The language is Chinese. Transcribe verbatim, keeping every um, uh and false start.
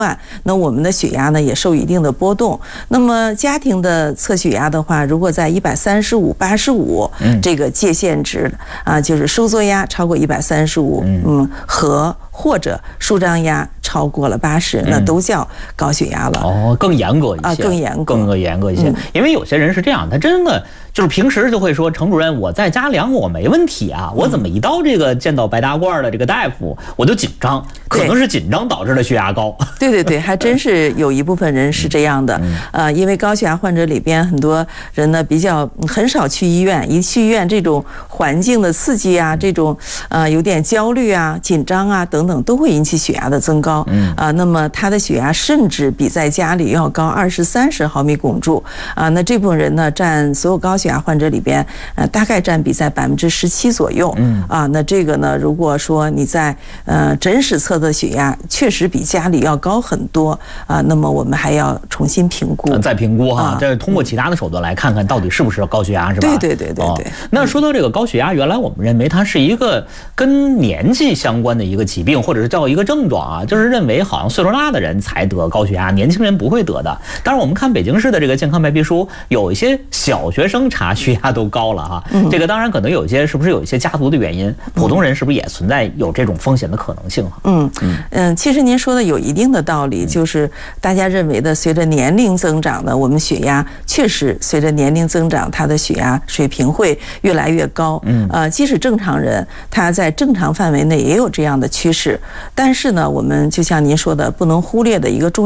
那我们的血压呢也受一定的波动。那么家庭的测血压的话，如果在一百三十五、八十五这个界限值啊，就是收缩压超过一百三十五，嗯，和或者舒张压超过了八十，那都叫高血压了。 哦，更严格一些， 啊，更严格， 更严格一些。因为有些人是这样，他真的就是平时就会说，程主任，我在家量我没问题啊，我怎么一到这个见到白大褂的这个大夫，我就紧张，可能是紧张导致了血压高。 对对对，还真是有一部分人是这样的。呃，因为高血压患者里边很多人呢比较很少去医院，一去医院这种环境的刺激啊，这种呃有点焦虑啊、紧张啊等等，都会引起血压的增高。嗯啊，那么他的血压甚至比在家里要高二十三十毫米汞柱啊。那这部分人呢，占所有高血压患者里边，呃，大概占比在百分之十七左右。嗯啊，那这个呢，如果说你在呃诊室测的血压确实比家里要高很多啊，那么我们还要重新评估， 再评估哈，这通过其他的手段来看看到底是不是高血压，是吧？ 对对对对对。 那说到这个高血压，原来我们认为它是一个跟年纪相关的一个疾病，或者是叫一个症状啊，就是认为好像岁数大的人才得高血压，年轻人不会得的。当然，我们看北京市的这个健康白皮书，有一些小学生查血压都高了哈。这个当然可能有一些是不是有一些家族的原因，普通人是不是也存在有这种风险的可能性？ 嗯嗯，其实您说的有一定的道理，就是大家认为的随着年龄增长呢，我们血压确实随着年龄增长，他的血压水平会越来越高。嗯，呃，即使正常人他在正常范围内也有这样的趋势，但是呢，我们就像您说的，不能忽略的一个重